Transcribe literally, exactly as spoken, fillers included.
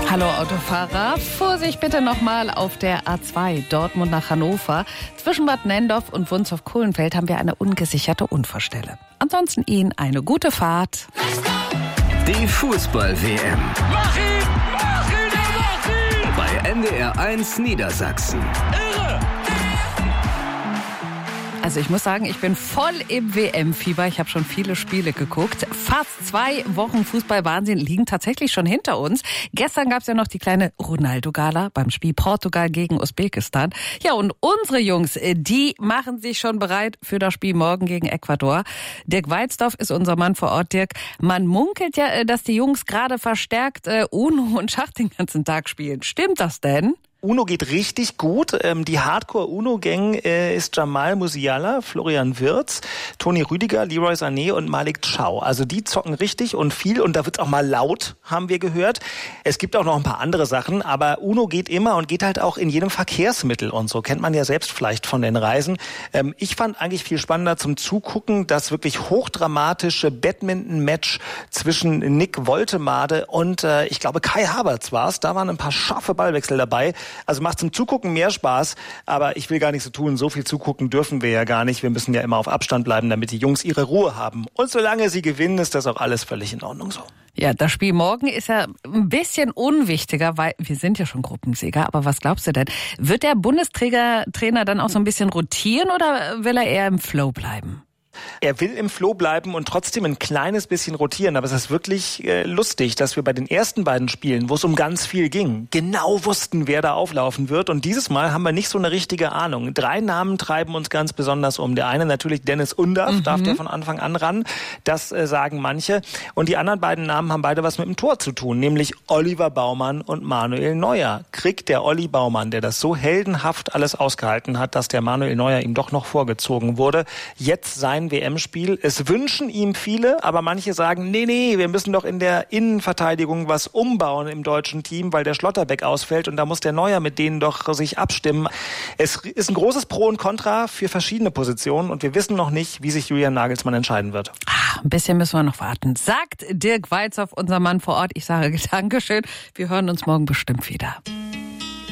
Hallo Autofahrer, Vorsicht bitte nochmal auf der A zwei, Dortmund nach Hannover. Zwischen Bad Nenndorf und Wunstorf-Kohlenfeld haben wir eine ungesicherte Unfallstelle. Ansonsten Ihnen eine gute Fahrt. Die Fußball-W M. Mach ihn! Mach ihn! Mach ihn! Bei N D R eins Niedersachsen. Irre! Also ich muss sagen, ich bin voll im W M-Fieber. Ich habe schon viele Spiele geguckt. Fast zwei Wochen Fußball-Wahnsinn liegen tatsächlich schon hinter uns. Gestern gab es ja noch die kleine Ronaldo-Gala beim Spiel Portugal gegen Usbekistan. Ja, und unsere Jungs, die machen sich schon bereit für das Spiel morgen gegen Ecuador. Dirk Weizdorf ist unser Mann vor Ort. Dirk, man munkelt ja, dass die Jungs gerade verstärkt äh, Uno und Schach den ganzen Tag spielen. Stimmt das denn? Uno geht richtig gut. Die Hardcore-Uno-Gang ist Jamal Musiala, Florian Wirtz, Toni Rüdiger, Leroy Sané und Malik Chow. Also die zocken richtig und viel und da wird's auch mal laut, haben wir gehört. Es gibt auch noch ein paar andere Sachen, aber Uno geht immer und geht halt auch in jedem Verkehrsmittel und so. Kennt man ja selbst vielleicht von den Reisen. Ich fand eigentlich viel spannender zum Zugucken das wirklich hochdramatische Badminton-Match zwischen Nick Woltemade und ich glaube Kai Havertz war's. Da waren ein paar scharfe Ballwechsel dabei. Also macht zum Zugucken mehr Spaß, aber ich will gar nicht so tun, so viel zugucken dürfen wir ja gar nicht. Wir müssen ja immer auf Abstand bleiben, damit die Jungs ihre Ruhe haben. Und solange sie gewinnen, ist das auch alles völlig in Ordnung so. Ja, das Spiel morgen ist ja ein bisschen unwichtiger, weil wir sind ja schon Gruppensieger. Aber was glaubst du denn? Wird der Bundestrainer Trainer dann auch so ein bisschen rotieren oder will er eher im Flow bleiben? Er will im Flow bleiben und trotzdem ein kleines bisschen rotieren. Aber es ist wirklich äh, lustig, dass wir bei den ersten beiden Spielen, wo es um ganz viel ging, genau wussten, wer da auflaufen wird. Und dieses Mal haben wir nicht so eine richtige Ahnung. Drei Namen treiben uns ganz besonders um. Der eine natürlich Dennis Undaff, mhm. darf der von Anfang an ran. Das äh, sagen manche. Und die anderen beiden Namen haben beide was mit dem Tor zu tun, nämlich Oliver Baumann und Manuel Neuer. Kriegt der Olli Baumann, der das so heldenhaft alles ausgehalten hat, dass der Manuel Neuer ihm doch noch vorgezogen wurde, jetzt sein W M-Spiel. Es wünschen ihm viele, aber manche sagen, nee, nee, wir müssen doch in der Innenverteidigung was umbauen im deutschen Team, weil der Schlotterbeck ausfällt und da muss der Neuer mit denen doch sich abstimmen. Es ist ein großes Pro und Contra für verschiedene Positionen und wir wissen noch nicht, wie sich Julian Nagelsmann entscheiden wird. Ah, ein bisschen müssen wir noch warten. Sagt Dirk Weizdorf, unser Mann vor Ort. Ich sage Dankeschön. Wir hören uns morgen bestimmt wieder.